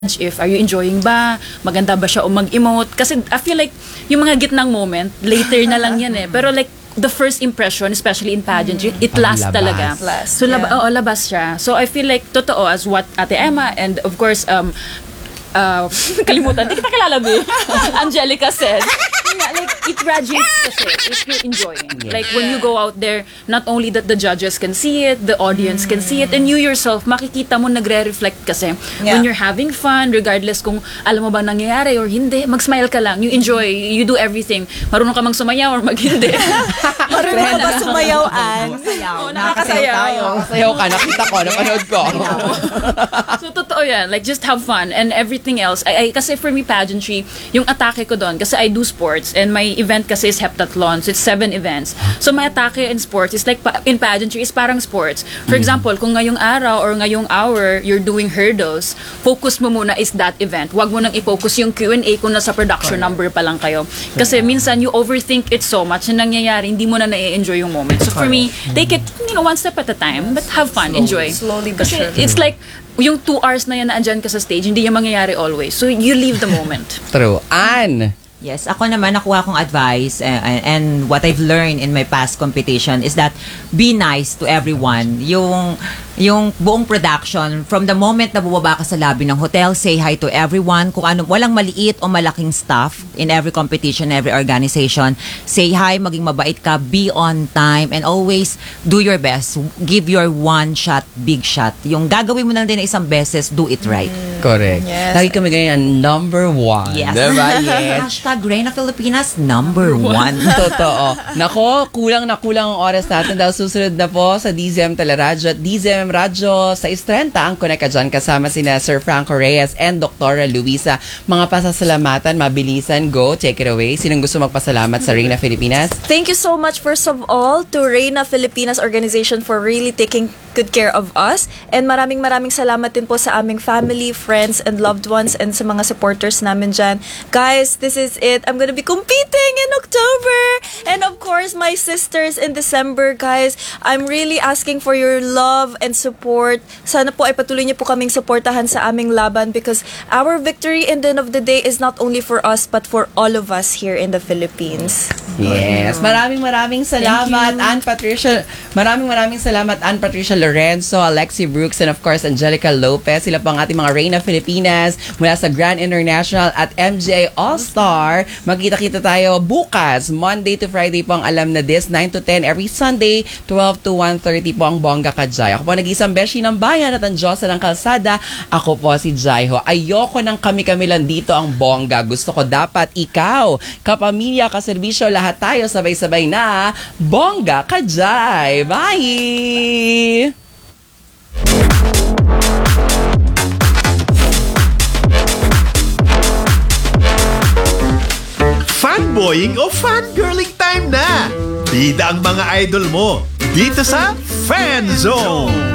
if are you enjoying ba, maganda ba siya o mag-emote, kasi I feel like yung mga gitnang moment later na lang yan pero like the first impression, especially in pageantry, it lasts talaga. So labas siya. So I feel like totoo as what Ate Emma and of course kalimutan, di kita kilala Angelica said, like it radiates kasi if you're enjoying. Like when you go out there, not only that the judges can see it, the audience can see it, and you yourself, makikita mo nagre-reflect kasi when you're having fun, regardless kung alam mo ba nangyayari or hindi, mag-smile ka lang, you enjoy, you do everything. Marunong ka mang sumayaw or mag-hindi. Marunong ka ba sumayaw, Ann? Nakakasayaw. Sayaw ka, nakita ko, napanood ko. So totoo yan, like just have fun and everything else. Kasi for me pageantry, yung atake ko doon, kasi I do sports and my event kasi is heptathlon, so it's 7 events. So my atake in sports is like in pageantry is parang sports. For example, kung ngayong araw or ngayong hour you're doing hurdles, focus mo muna is that event. Wag mo nang i-focus yung Q&A kung nasa production number pa lang kayo. Kasi minsan you overthink it so much na nangyayari, hindi mo na na-enjoy yung moment. So for me, take it one step at a time, but have fun, enjoy. Slowly but surely. It's like yung 2 hours na yan na andyan ka sa stage, hindi yung mangyayari always. So you leave the moment. True. Ann! Yes, ako naman nakuha kong advice and what I've learned in my past competition is that be nice to everyone. Yung buong production, from the moment na bumaba ka sa lobby ng hotel, say hi to everyone. Kung ano, walang maliit o malaking staff in every competition, every organization. Say hi, maging mabait ka, be on time, and always do your best. Give your one shot, big shot. Yung gagawin mo lang din na isang beses, do it right. Correct. Yes. Lagi kami ganyan, number 1. Yes. Diba? Yes. Hashtag Reina Filipinas, number 1. Totoo. Nako, kulang na kulang ang oras natin dahil susunod na po sa DZM Teleradyo at DZM Radyo sa 6:30 ang Connect ka dyan kasama sina Sir Franco Reyes and Dr. Luisa. Mga pasasalamatan, mabilisan, go, take it away. Sinong gusto magpasalamat sa Reina Filipinas? Thank you so much first of all to Reina Filipinas organization for really taking good care of us. And maraming salamat din po sa aming family, friends, and loved ones and sa mga supporters namin dyan. Guys, this is it. I'm gonna be competing in October. And of course, my sisters in December, guys. I'm really asking for your love and support. Sana po ay patuloy niyo po kaming suportahan sa aming laban because our victory in the end of the day is not only for us but for all of us here in the Philippines. Yes. Maraming salamat, Ann Patricia. Maraming salamat, Ann Patricia Lorenzo, Alexi Brooks, and of course, Angelica Lopez. Sila po ang ating mga Reina Filipinas mula sa Grand International at MJ All-Star. Magkita-kita tayo bukas, Monday to Friday po ang Alam na This, 9 to 10 every Sunday, 12 to 1:30 po ang Bongga ka Jai. Ako po nag-isang beshi ng bayan at ang Diyosa ng kalsada. Ako po si Jaiho. Ayoko ng kami-kami lang dito ang bongga. Gusto ko dapat ikaw, kapamilya, kaserbisyo, lahat tayo sabay-sabay na Bongga ka Jai. Bye! Fanboying o fangirling time na! Bida ang mga idol mo dito sa Fan Zone!